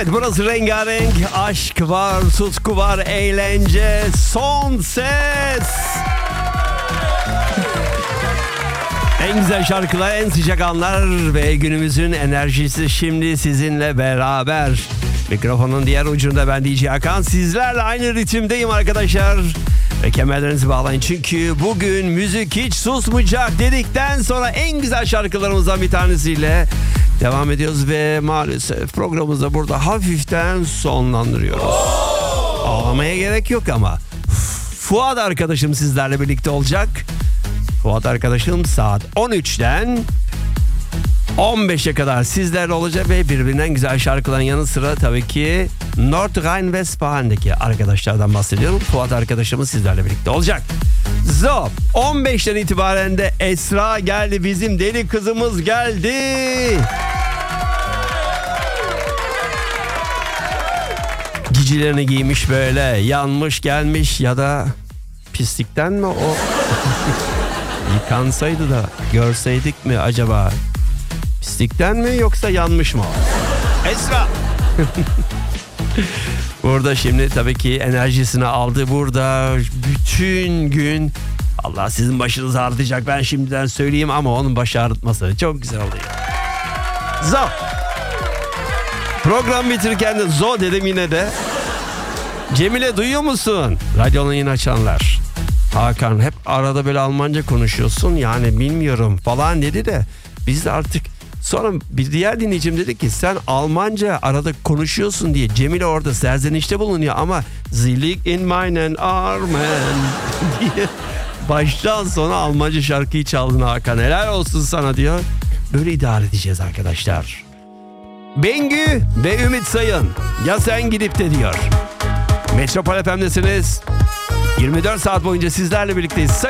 Evet, burası rengarenk. Aşk var, tutku var, eğlence. Son ses. En güzel şarkılar, en sıcak anlar ve günümüzün enerjisi şimdi sizinle beraber. Mikrofonun diğer ucunda ben DJ Hakan. Sizlerle aynı ritimdeyim arkadaşlar. Ve kemerlerinizi bağlayın çünkü bugün müzik hiç susmayacak dedikten sonra en güzel şarkılarımızdan bir tanesiyle devam ediyoruz ve maalesef programımızda burada hafiften sonlandırıyoruz. Ağlamaya gerek yok ama Fuat arkadaşım sizlerle birlikte olacak. Fuat arkadaşım saat 13'ten 15'e kadar sizlerle olacak ve birbirinden güzel şarkıların yanı sıra tabii ki North Rhine-Westfalen'deki arkadaşlardan bahsediyorum. Fuat arkadaşımız sizlerle birlikte olacak. 15'ten itibaren de Esra geldi, bizim deli kızımız geldi. Cicilerini giymiş böyle, yanmış gelmiş ya da pislikten mi o? Yıkansaydı da görseydik mi acaba? Pislikten mi yoksa yanmış mı? Esra! Burada şimdi tabii ki enerjisini aldı burada. Bütün gün Allah sizin başınız ağrıtacak, ben şimdiden söyleyeyim ama onun başı ağrıtması çok güzel oluyor. Zo! Program bitirirken de zo dedim yine de. Cemile duyuyor musun? Radyonun yine açanlar. Hakan hep arada böyle Almanca konuşuyorsun yani bilmiyorum falan dedi de biz de artık sonra bir diğer dinleyicim dedi ki sen Almanca arada konuşuyorsun diye Cemile orada serzenişte bulunuyor ama Sie liegt in meinen Armen diye baştan sona Almanca şarkıyı çaldın Hakan, helal olsun sana diyor. Böyle idare edeceğiz arkadaşlar. Bengü ve Ümit Sayın ya sen gidip de diyor. Metropol FM'desiniz. 24 saat boyunca sizlerle birlikteyiz.